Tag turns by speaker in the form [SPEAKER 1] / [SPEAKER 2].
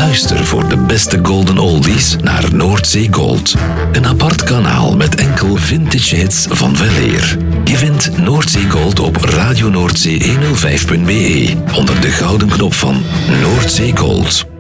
[SPEAKER 1] Luister voor de beste golden oldies naar Noordzee Gold. Een apart kanaal met enkel vintage hits van weleer. Je vindt Noordzee Gold op Radio Noordzee 105.be onder de gouden knop van Noordzee Gold.